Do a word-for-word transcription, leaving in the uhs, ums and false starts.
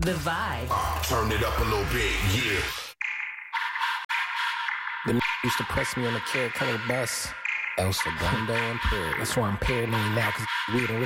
The vibe. Uh, turn it up a little bit, yeah. The used to press me on the Carrot Color bus. El Segundo impaired. That's why I'm paranoid now, cause we don't